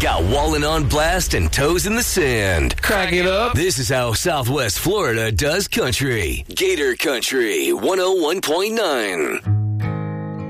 Got Wallen on blast and toes in the sand. Crack it up. This is how Southwest Florida does country. Gator Country 101.9.